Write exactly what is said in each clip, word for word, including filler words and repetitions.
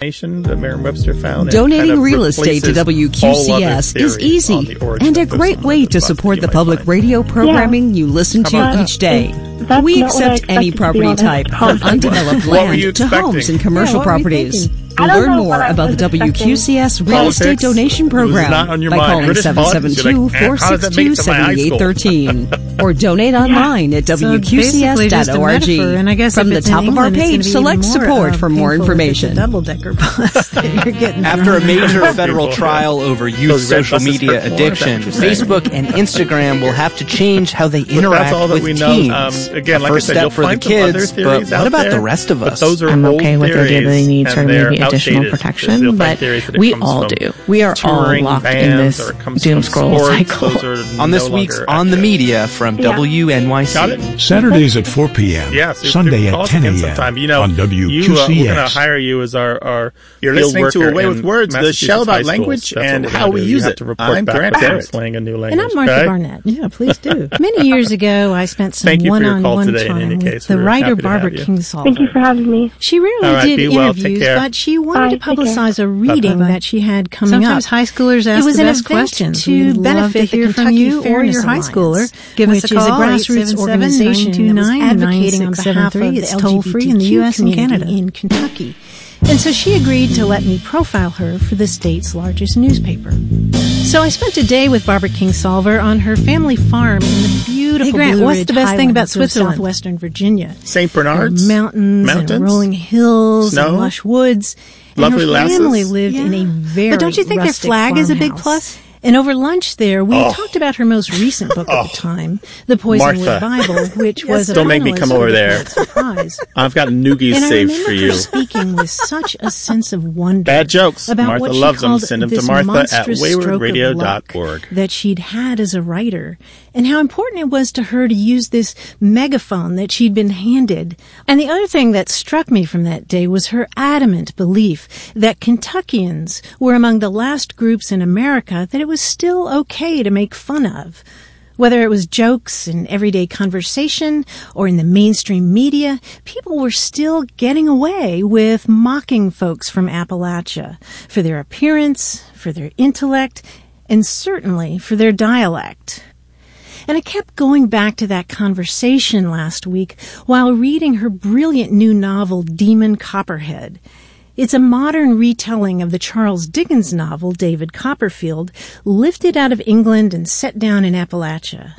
that Merriam-Webster found. Donating kind of real estate to W Q C S is easy and a great way to support the public find. radio programming yeah. you listen to uh, each day. That's we accept any property type, from undeveloped land to homes and commercial yeah, properties. Learn more about the W Q C S Real Politics Estate Donation Program by calling seven seven two, four six two, seven eight one three or donate online yeah. at W Q C S dot org. And I guess from the top England, of our page, select more, support uh, for more information. Double-decker bus that you're getting After a major federal trial over youth social media addiction, Facebook and Instagram will have to change how they interact with we teens. Know. Um, again, like first I said, step for the kids, but what about there, the rest of us? Those are I'm okay with the idea that they need sort of maybe additional outdated. protection, but we all do. We are all locked in this doom scroll cycle. On this no week's On the Media from yeah. W N Y C. Saturdays at four p.m. Yeah, so Sunday at ten a.m. You know, on W Q C S. You, uh, we're going to hire you as our, our You're listening to Away with Words, the show about language and how we use it. I'm Grant Barrett. A new language, and I'm Martha okay? Barnett. Yeah, please do. Many years ago, I spent some one-on-one time with the writer Barbara Kingsolver. Thank you for having me. She rarely right, did well, interviews, but she wanted Bye, to publicize a reading Bye, that she had coming Sometimes up. Sometimes high schoolers ask it was the an best event questions. to We'd benefit to hear the from Kentucky you or Fairness your high schooler. Give us which a call, is a grassroots organization that was advocating on behalf of the L G B T Q in the U S and Canada in Kentucky. And so she agreed to let me profile her for the state's largest newspaper. So I spent a day with Barbara Kingsolver on her family farm in the beautiful hey Grant, Blue what's Ridge the best thing about Highlands Switzerland? Of southwestern Virginia. Saint Bernards? Mountains, Mountains and rolling hills Snow? and lush woods. Lovely and her family lasses. lived yeah. in a very But don't you think their flag is a big farmhouse. plus? And over lunch there, we oh. talked about her most recent book oh. at the time, The Poisonwood Martha. Bible, which yes, was a don't make me come over there. Surprise. I've got noogies and saved I for you. Her speaking with such a sense of wonder. Bad jokes. About Martha what she loves them. called Send them to this Martha at monstrous wayward radio dot stroke of org. luck that she'd had as a writer, and how important it was to her to use this megaphone that she'd been handed. And the other thing that struck me from that day was her adamant belief that Kentuckians were among the last groups in America that it was still okay to make fun of. Whether it was jokes in everyday conversation or in the mainstream media, people were still getting away with mocking folks from Appalachia for their appearance, for their intellect, and certainly for their dialect. And I kept going back to that conversation last week while reading her brilliant new novel, Demon Copperhead. It's a modern retelling of the Charles Dickens novel, David Copperfield, lifted out of England and set down in Appalachia.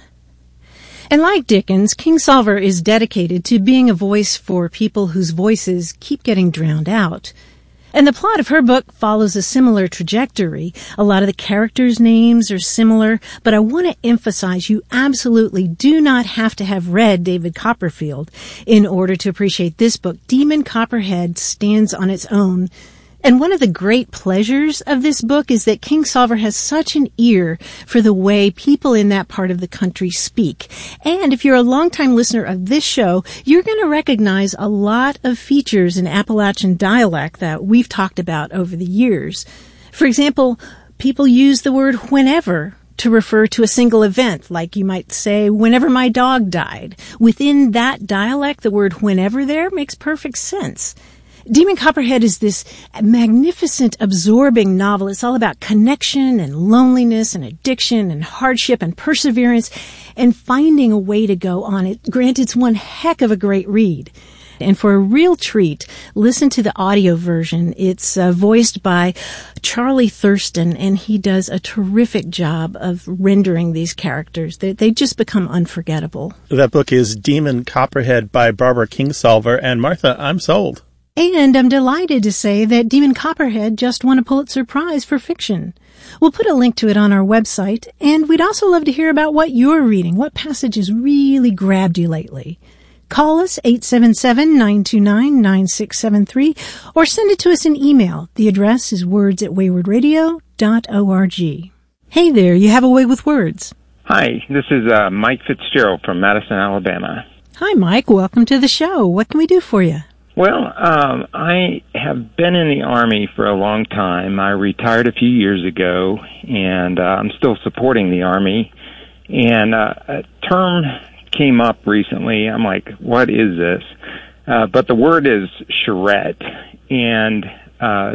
And like Dickens, Kingsolver is dedicated to being a voice for people whose voices keep getting drowned out. And the plot of her book follows a similar trajectory. A lot of the characters' names are similar, but I want to emphasize you absolutely do not have to have read David Copperfield in order to appreciate this book. Demon Copperhead stands on its own. And one of the great pleasures of this book is that Kingsolver has such an ear for the way people in that part of the country speak. And if you're a longtime listener of this show, you're going to recognize a lot of features in Appalachian dialect that we've talked about over the years. For example, people use the word whenever to refer to a single event, like you might say, whenever my dog died. Within that dialect, the word whenever there makes perfect sense. Demon Copperhead is this magnificent, absorbing novel. It's all about connection and loneliness and addiction and hardship and perseverance and finding a way to go on it. Granted, it's one heck of a great read. And for a real treat, listen to the audio version. It's uh, voiced by Charlie Thurston, and he does a terrific job of rendering these characters. They, they just become unforgettable. That book is Demon Copperhead by Barbara Kingsolver. And Martha, I'm sold. And I'm delighted to say that Demon Copperhead just won a Pulitzer Prize for fiction. We'll put a link to it on our website, and we'd also love to hear about what you're reading, what passages really grabbed you lately. Call us eight seven seven, nine two nine, nine six seven three or send it to us in email. The address is words at wayward radio dot org. Hey there, you have a way with words. Hi, this is uh, Mike Fitzgerald from Madison, Alabama. Hi, Mike. Welcome to the show. What can we do for you? Well, um, I have been in the Army for a long time. I retired a few years ago, and uh, I'm still supporting the Army. And uh, a term came up recently. I'm like, what is this? Uh, but the word is charrette. And uh,